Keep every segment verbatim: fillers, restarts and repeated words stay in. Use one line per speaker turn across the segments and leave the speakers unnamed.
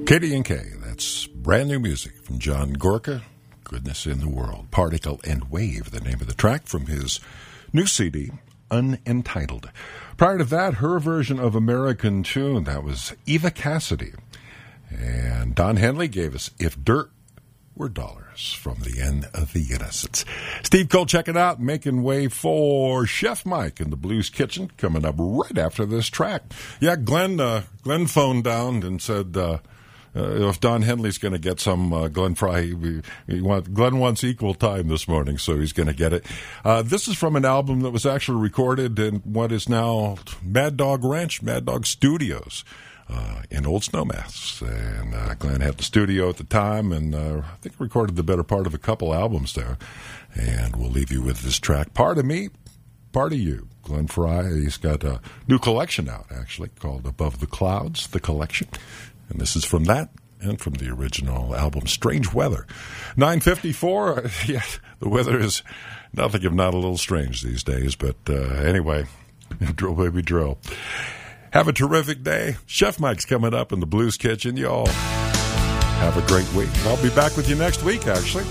Katie and Kay, that's brand new music from John Gorka, Goodness in the World. Particle and Wave, the name of the track from his new C D, Unentitled. Prior to that, her version of American Tune, that was Eva Cassidy. And Don Henley gave us If Dirt Were Dollars from the End of the Innocents. Steve Cole, check it out, making way for Chef Mike in the Blues Kitchen, coming up right after this track. Yeah, Glenn, uh, Glenn phoned down and said, uh, Uh, if Don Henley's going to get some uh, Glenn Fry, we, we want, Glenn wants equal time this morning, so he's going to get it. Uh, this is from an album that was actually recorded in what is now Mad Dog Ranch, Mad Dog Studios uh, in Old Snowmass. And uh, Glenn had the studio at the time, and uh, I think recorded the better part of a couple albums there. And we'll leave you with this track, Part of Me, Part of You. Glenn Fry, he's got a new collection out, actually, called Above the Clouds, the collection. And this is from that and from the original album, Strange Weather. nine fifty-four, yeah, the weather is nothing if not a little strange these days. But uh, anyway, drill, baby, drill. Have a terrific day. Chef Mike's coming up in the Blues Kitchen. Y'all have a great week. I'll be back with you next week, actually.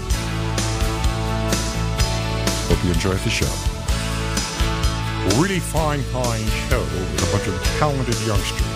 Hope you enjoyed the show. Really fine, fine show with a bunch of talented youngsters.